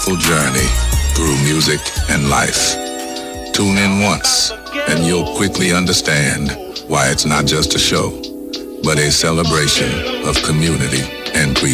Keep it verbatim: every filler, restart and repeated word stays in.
Full journey through music and life. Tune in once, and you'll quickly understand why it's not just a show, but a celebration of community and creativity.